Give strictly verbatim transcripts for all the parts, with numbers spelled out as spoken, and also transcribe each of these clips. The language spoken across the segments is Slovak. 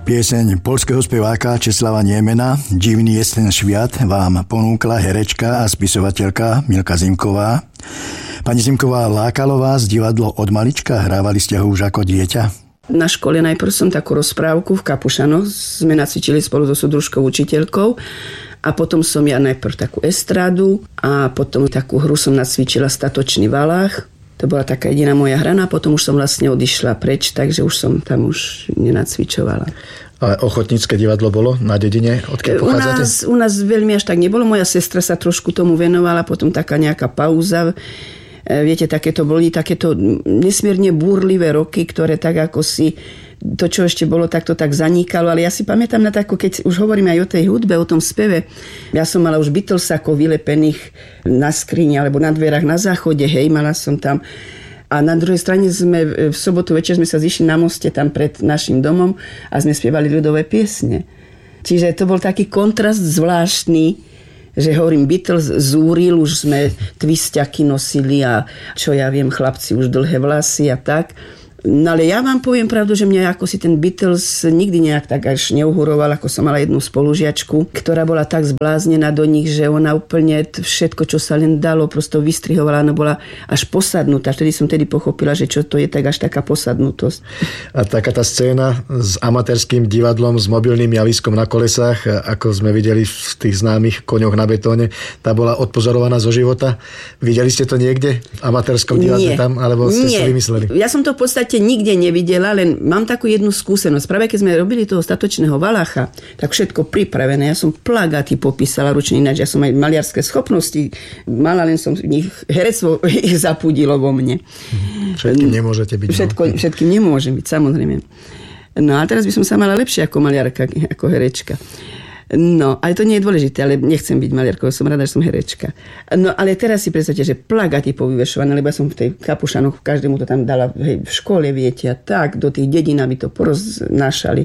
Pieseň poľského speváka Česlava Niemena Divný jest ten šviat vám ponúkla herečka a spisovateľka Milka Zimková. Pani Zimková, lákalo vás divadlo od malička? Hrávali ste ho už ako dieťa? Na škole najprv som takú rozprávku v Kapušanoch sme nacvičili spolu so súdružkou učiteľkou a potom som ja najprv takú estrádu a potom takú hru som nacvičila Statočný Valách. To bola taká jediná moja hra a potom už som vlastne odišla preč, takže už som tam už nenacvičovala. Ale ochotnícke divadlo bolo na dedine? Odkiaľ pochádzate? U nás, u nás veľmi až tak nebolo. Moja sestra sa trošku tomu venovala, potom taká nejaká pauza. Viete, takéto boli takéto nesmierne búrlivé roky, ktoré tak ako si to, čo ešte bolo, tak to tak zanikalo, ale ja si pamätám na takú, keď už hovorím aj o tej hudbe, o tom speve, ja som mala už Beatlesakov vylepených na skrini alebo na dverách na záchode, hej, mala som tam. A na druhej strane sme v sobotu večer sme sa zišli na moste tam pred našim domom a sme spievali ľudové piesne. Čiže to bol taký kontrast zvláštny, že hovorím, Beatles zúril, už sme twistiaky nosili a čo ja viem, chlapci už dlhé vlasy a tak. No ale ja vám poviem pravdu, že mňa ako si ten Beatles nikdy nejak tak až neuhuroval, ako som mala jednu spolužiačku, ktorá bola tak zbláznená do nich, že ona úplne všetko, čo sa len dalo, prosto vystrihovala, ona bola až posadnutá. Vtedy som tedy pochopila, že čo to je tak až taká posadnutosť. A taká tá scéna s amatérským divadlom, s mobilným javiskom na kolesách, ako sme videli v tých známych Koňoch na betóne, tá bola odpozorovaná zo života. Videli ste to niekde v amatérskom divadle tam, alebo ste Nie. si vymysleli? Ja som to v podstate nikde nevidela, len mám takú jednu skúsenosť. Práve keď sme robili toho Statočného Valacha, tak všetko pripravené. Ja som plagáty popísala ručne, ináč ja som aj maliarské schopnosti mala, len som nich herectvo ich zapudilo vo mne. Všetkým nemôžete byť. Všetko, no. Všetkým nemôžem byť, samozrejme. No a teraz by som sa mala lepšie ako maliarka, ako herečka. No, ale to nie je dôležité, ale nechcem byť maliarkou, som rada, že som herečka. No, ale teraz si predstavte, že plagáty povyvešované, lebo ja som v tej Kapušanoch, každému to tam dala, hej, v škole, viete, a tak, do tých dedín, aby to poroznášali.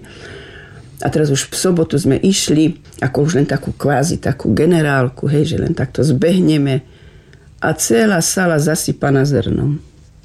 A teraz už v sobotu sme išli, ako už len takú kvázi, takú generálku, hej, že len takto zbehneme a celá sala zasypaná zrnom.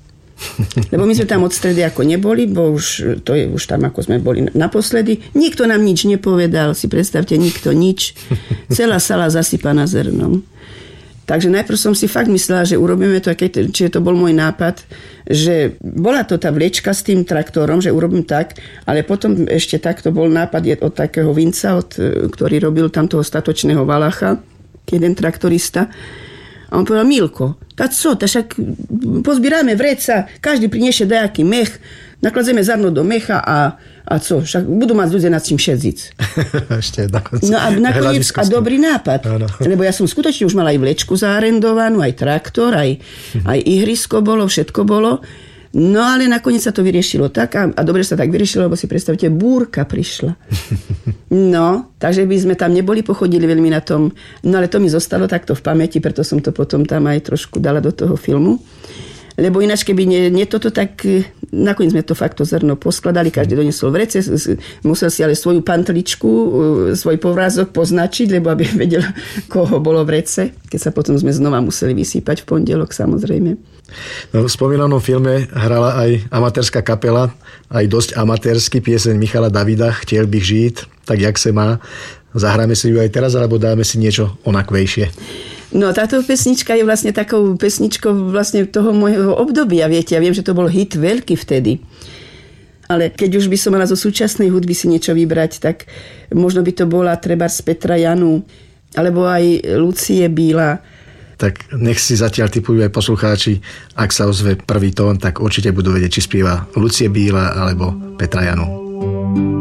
Lebo my sme tam od stredy ako neboli, bo už, to je už tam ako sme boli naposledy. Nikto nám nič nepovedal, si predstavte, nikto nič. Celá sala zasypaná zrnom. Takže najprv som si fakt myslela, že urobíme to, čiže to bol môj nápad, že bola to tá vliečka s tým traktorom, že urobím tak, ale potom ešte takto bol nápad od takého Vinca, od, ktorý robil tam toho Statočného Valacha, jeden traktorista. A on povedal, Milko, tak co, tak však pozbierame vreca, každý priniesie dajaký mech, nakladzeme zrno do mecha a, a co, však budú mať ľudia nad čím šedziť. Ešte dokonca. No a nakoniec, a dobrý nápad, ano. Lebo ja som skutočne už mala aj vlečku zaarendovanú, aj traktor, aj, aj ihrisko bolo, všetko bolo. No ale nakoniec sa to vyriešilo tak a, a dobre sa tak vyriešilo, lebo si predstavte, búrka prišla. No, takže by sme tam neboli, pochodili veľmi na tom, no ale to mi zostalo takto v pamäti, preto som to potom tam aj trošku dala do toho filmu. Lebo ináč, keby nie, nie toto, tak nakoniec sme to fakt to zrno poskladali, každý doniesol vrece, musel si ale svoju pantličku, svoj povrázok poznačiť, lebo aby vedel, koho bolo vrece, keď sa potom sme znova museli vysýpať v pondelok, samozrejme. No, v spomínanom filme hrala aj amatérska kapela, aj dosť amatérsky, pieseň Michala Davida Chtiel bych žít, tak jak se má. Zahráme si ju aj teraz, alebo dáme si niečo onakvejšie? No táto pesnička je vlastne takou pesničkou vlastne toho môjho obdobia, viete. Ja viem, že to bol hit veľký vtedy. Ale keď už by som mala zo súčasnej hudby si niečo vybrať, tak možno by to bola trebárs Petra Janu, alebo aj Lucie Bíla. Tak nech si zatiaľ tipujú aj poslucháči, ak sa ozve prvý tón, tak určite budú vedieť, či spieva Lucie Bíla alebo Petra Janu.